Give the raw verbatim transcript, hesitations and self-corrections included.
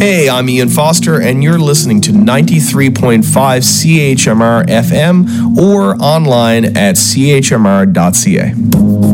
Hey, I'm Ian Foster, and you're listening to ninety-three point five C H M R F M or online at c h m r dot c a.